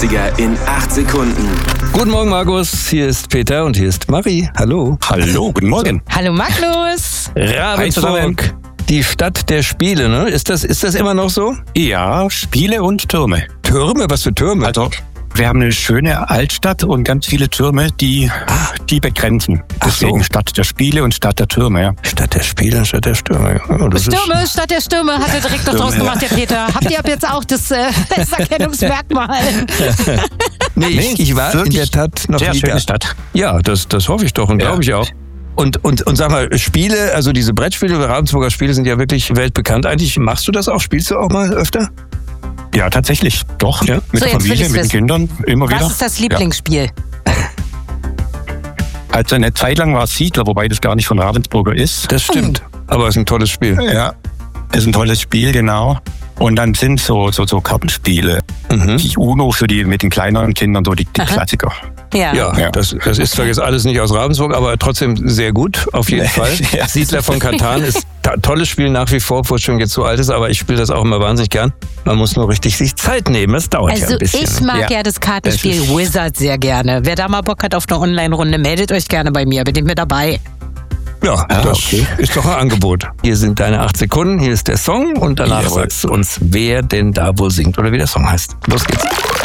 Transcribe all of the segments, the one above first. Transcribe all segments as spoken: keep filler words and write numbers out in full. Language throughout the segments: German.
achtziger in acht Sekunden. Guten Morgen, Markus. Hier ist Peter und hier ist Marie. Hallo. Hallo, guten Morgen. Hallo Magnus. Ravensburg, die Stadt der Spiele, ne? Ist das, ist das immer noch so? Ja, Spiele und Türme. Türme? Was für Türme? Also, wir haben eine schöne Altstadt und ganz viele Türme, die, die begrenzen. Deswegen so. Stadt der Spiele und Stadt der Türme, ja. Stadt der Spiele und Stadt der Stürme. Oh, das Stürme, ist... Stadt der Stürme, hat er direkt noch draus gemacht, der Peter. Habt ihr ab jetzt auch das, äh, das Erkennungsmerkmal? nee, ich, ich war in der Tat noch sehr nie schöne da. Stadt. Ja, das, das hoffe ich doch und Ja. glaube ich auch. Und, und, und sag mal, Spiele, also diese Brettspiele, Ravensburger Spiele sind ja wirklich weltbekannt. Eigentlich machst du das auch? Spielst du auch mal öfter? Ja, tatsächlich, doch. Ja. Mit So, der jetzt will Familie, ich's mit den wissen. Kindern, immer wieder. Was ist das Lieblingsspiel? Ja. Also eine Zeit lang war es Siedler, wobei das gar nicht von Ravensburger ist. Das stimmt. Aber es ist ein tolles Spiel. Ja, ist ein tolles Spiel, genau. Und dann sind so, so, so Kartenspiele. Mhm. Die Uno für die mit den kleineren Kindern, so die, die Klassiker. Ja. Ja, Ja. Das, das ist zwar jetzt alles nicht aus Ravensburg, aber trotzdem sehr gut, auf jeden Fall. Ja. Siedler von Catan ist ein tolles Spiel nach wie vor, obwohl es schon jetzt so alt ist, aber ich spiele das auch immer wahnsinnig gern. Man muss nur richtig sich Zeit nehmen, es dauert ja Also ein bisschen. ich mag ja, Ja. das Kartenspiel Das ist- Wizard sehr gerne. Wer da mal Bock hat auf eine Online-Runde, meldet euch gerne bei mir, bin ich mit dabei. Ja, Ah, das okay. ist doch ein Angebot. Hier sind deine acht Sekunden, hier ist der Song und danach Jawohl. sagst du uns, wer denn da wohl singt oder wie der Song heißt. Los geht's.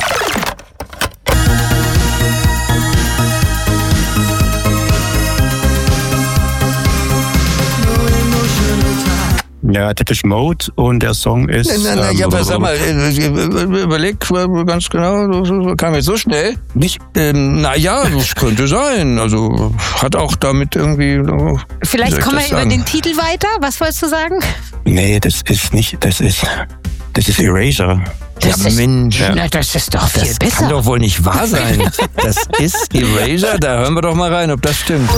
Ja, Depeche Mode und der Song ist... Nein, nein, nein, ja, ähm, aber sag mal, äh, äh, überleg äh, ganz genau, so- so- kam jetzt so schnell. Nicht? Ähm, naja, das könnte sein. Also hat auch damit irgendwie... äh, wie Vielleicht soll ich kommen wir das über sagen? den Titel weiter. Was wolltest du sagen? Nee, das ist nicht, das ist, das ist Erasure. Ja, Das ist- Mensch, Na, das ist doch viel das besser. kann doch wohl nicht wahr sein. Das ist Erasure, da hören wir doch mal rein, ob das stimmt.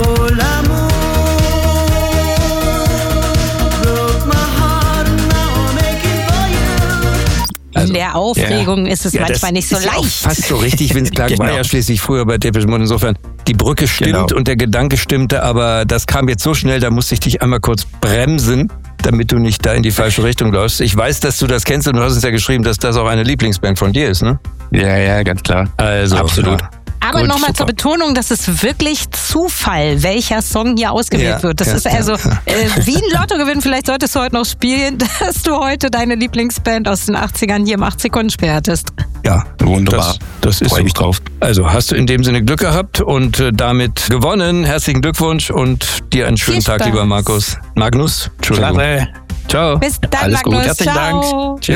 In der Aufregung ist es Ja, das manchmal nicht so ist ja auch leicht. fast so richtig, wenn es klar Genau. war ja schließlich früher bei Depeche Mode. Insofern, die Brücke stimmt Genau. und der Gedanke stimmte, aber das kam jetzt so schnell, da musste ich dich einmal kurz bremsen, damit du nicht da in die falsche Richtung läufst. Ich weiß, dass du das kennst und du hast uns ja geschrieben, dass das auch eine Lieblingsband von dir ist, ne? Ja, ja, ganz klar. Also, Absolut. Ja. Aber Gut, nochmal zur super. Betonung, das ist wirklich Zufall, welcher Song hier ausgewählt Ja, wird. Das ja, ist also äh, wie ein Lottogewinn. Vielleicht solltest du heute noch spielen, dass du heute deine Lieblingsband aus den achtzigern hier im acht Sekunden Spiel hattest. Ja, Wunderbar. Das, das ist Freue so. mich drauf. Also hast du in dem Sinne Glück gehabt und äh, damit gewonnen. Herzlichen Glückwunsch und dir einen schönen Viel Tag, Spaß. lieber Markus. Magnus, Entschuldigung. Klasse. Ciao. Bis dann, Alles gut. Magnus. Herzlichen Dank. Ciao. Tschüss.